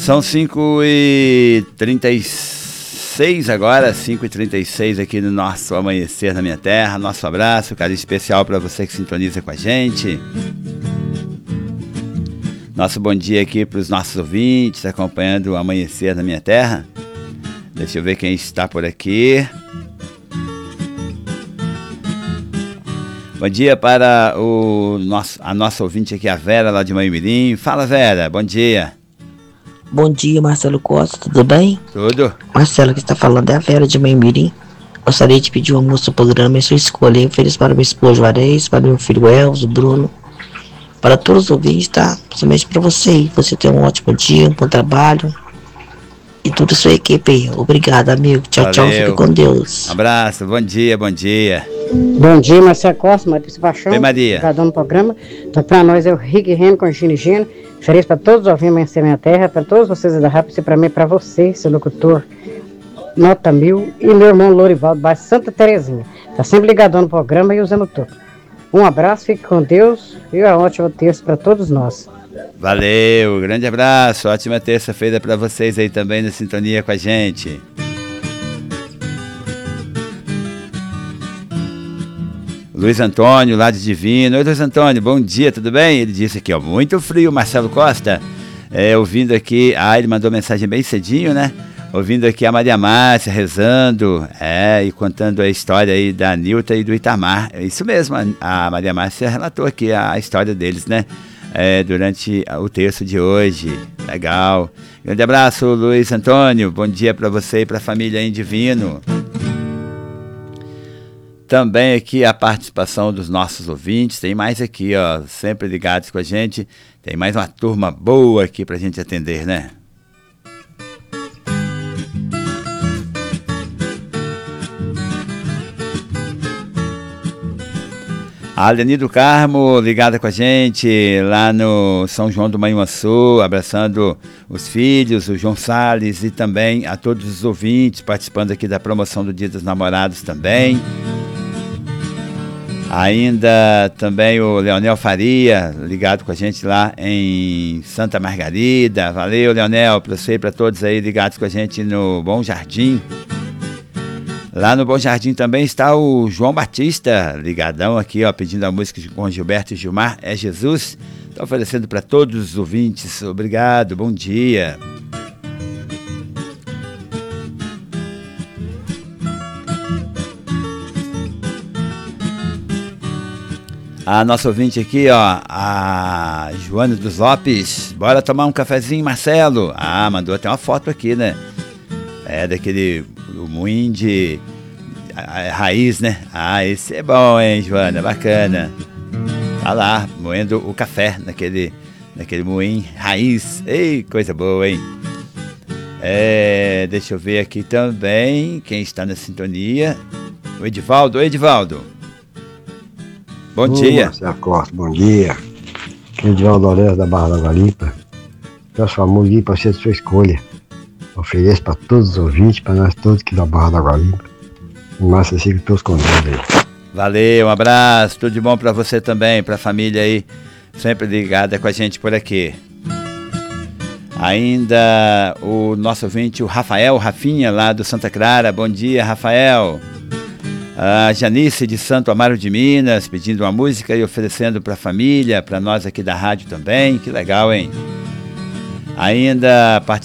São 5h36 agora, 5h36 aqui no nosso Amanhecer na Minha Terra. Nosso abraço, carinho especial para você que sintoniza com a gente. Nosso bom dia aqui para os nossos ouvintes acompanhando o Amanhecer na Minha Terra. Deixa eu ver quem está por aqui. Bom dia para a nossa ouvinte aqui, a Vera, lá de Maiimirim. Fala, Vera, bom dia. Bom dia, Marcelo Costa, tudo bem? Tudo. Marcelo, que está falando é a Vera de Maiimirim. Gostaria de pedir uma música do programa e sua escolha. Feliz para meu esposo Juarez, para meu filho Elzo, Bruno, para todos os ouvintes, tá? Principalmente para você. Você tem um ótimo dia, um bom trabalho. E toda a sua equipe aí. Obrigado, amigo. Tchau, Valeu. tchau. Fica com Deus. Um abraço, bom dia, bom dia. Bom dia, Marcelo Costa, Maria Paixão. Oi, Maria. Obrigado no programa. Então, para nós é o Rick Reno com Gino e Gino. Feliz para todos os ouvintes Amanhecer Minha Terra, para todos vocês da rádio, e para mim, para você, seu locutor, Nota 1000, e meu irmão Lorivaldo, bairro Santa Terezinha. Tá sempre ligadão no programa e usando tudo. Um abraço, fique com Deus e uma ótima terça para todos nós. Valeu, grande abraço, ótima terça-feira para vocês aí também na sintonia com a gente. Luiz Antônio, lá de Divino. Oi, Luiz Antônio, bom dia, tudo bem? Ele disse aqui, ó, muito frio, Marcelo Costa. Ouvindo aqui, ele mandou mensagem bem cedinho, né? Ouvindo aqui a Maria Márcia rezando, e contando a história aí da Nilta e do Itamar. É isso mesmo, a Maria Márcia relatou aqui a história deles, né? Durante o texto de hoje. Legal. Grande abraço, Luiz Antônio. Bom dia para você e para a família em Divino. Também aqui a participação dos nossos ouvintes. Tem mais aqui, ó, sempre ligados com a gente. Tem mais uma turma boa aqui pra gente atender, né? A Aleni do Carmo, ligada com a gente lá no São João do Manhuaçu, abraçando os filhos, o João Salles e também a todos os ouvintes participando aqui da promoção do Dia dos Namorados também. Ainda também o Leonel Faria, ligado com a gente lá em Santa Margarida. Valeu, Leonel, para você e para todos aí ligados com a gente no Bom Jardim. Lá no Bom Jardim também está o João Batista, ligadão aqui, ó, pedindo a música com Gilberto e Gilmar, É Jesus. Está oferecendo para todos os ouvintes. Obrigado, bom dia. A nossa ouvinte aqui, ó, a Joana dos Lopes. Bora tomar um cafezinho, Marcelo? Mandou até uma foto aqui, né? Daquele moinho de raiz, né? Esse é bom, hein, Joana? Bacana. Tá lá, moendo o café naquele moinho raiz. Ei, coisa boa, hein? Deixa eu ver aqui também quem está na sintonia. O Edivaldo. Oi, Edivaldo. Bom dia. Marcelo Costa, bom dia. Aqui é o Edivaldo Lourenço da Barra da Guaripa. Peço a música para ser de sua escolha. Ofereço para todos os ouvintes, para nós todos aqui da Barra da Guaripa. E mais você siga todos com Deus aí. Valeu, um abraço, tudo de bom para você também, para a família aí, sempre ligada com a gente por aqui. Ainda o nosso ouvinte, o Rafinha, lá do Santa Clara. Bom dia, Rafael. A Janice de Santo Amaro de Minas, pedindo uma música e oferecendo para a família, para nós aqui da rádio também. Que legal, hein? Ainda